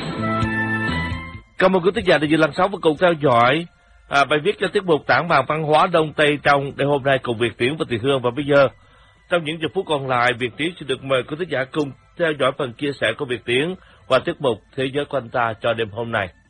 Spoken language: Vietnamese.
Cảm ơn quý thính giả đã dừng lắng sóng và cùng theo dõi bài viết cho tiết mục Tản màn văn hóa Đông Tây trong ngày hôm nay cùng Việt Tiến và Thị Hương. Và bây giờ, trong những giờ phút còn lại, Việt Tiến sẽ được mời quý thính giả cùng theo dõi phần chia sẻ của Việt Tiến qua tiết mục Thế giới của anh ta cho đêm hôm nay.